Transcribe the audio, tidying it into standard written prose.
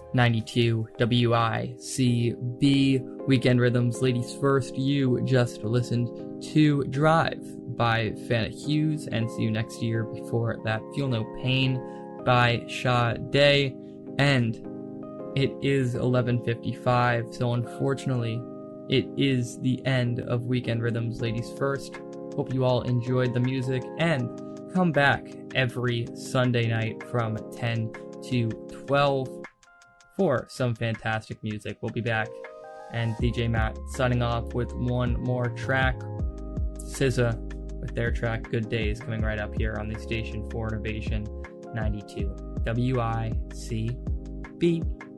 92 WICB Weekend Rhythms. Ladies first, you just listened to Drive by Fana Hughes, and see you next year. Before that, Feel No Pain by Sade, and it is 11:55, so unfortunately it is the end of Weekend Rhythms. Ladies first, hope you all enjoyed the music, and come back every Sunday night from 10 to 12 for some fantastic music. We'll be back, and DJ Matt signing off with one more track. SZA with their track Good Days, coming right up here on the station for Innovation 92 WICB.